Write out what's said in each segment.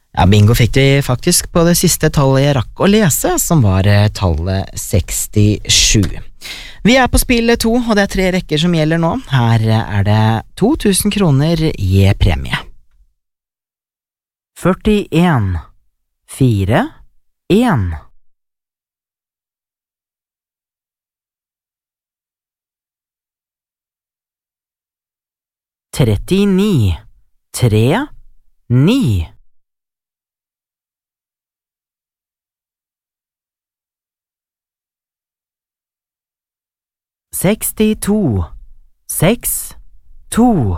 Ja, bingo fikk de faktisk på det siste tallet jeg rakk å lese, som var tallet 67. Vi på spill 2, og det 3 rekker som gjelder nå. Her det 2000 kroner i premie. 41, 4, 1. 39, 3, 9. 62, 6, 2.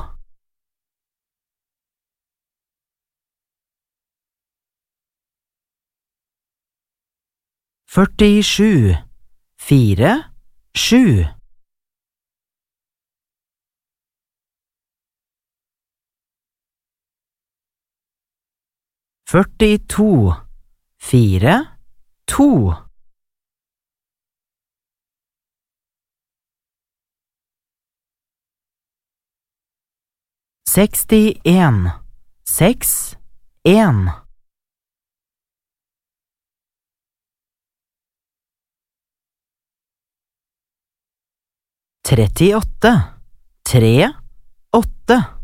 47, 4, 7. 42, 4, 2. 61, 6, 1. 38, 3, 8.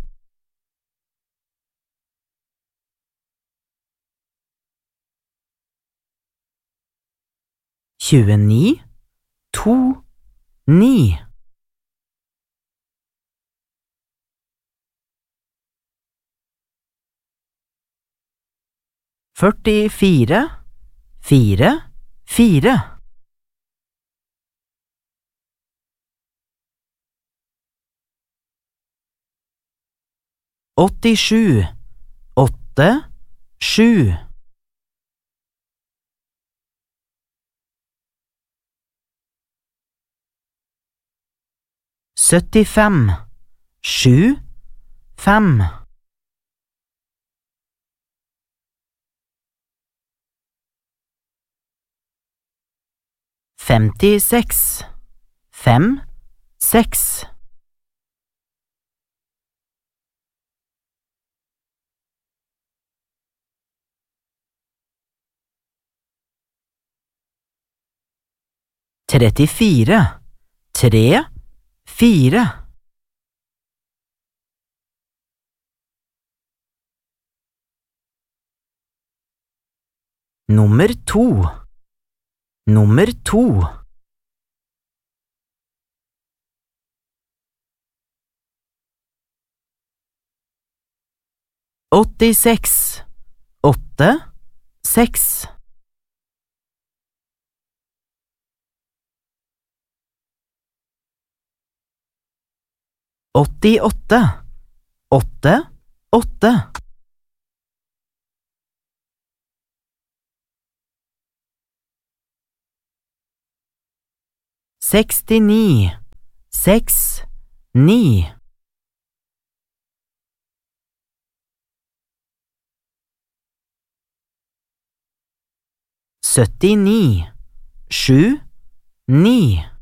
29, 2, 9. 44, 4, 4. 87, 8, 7. 75, 7, 5. 56, 5, 6. 34, 3, 4. 2, nummer 2. 86, 8, 6. 88, 8, 8. 69, 6, 9. 79, 7, 9.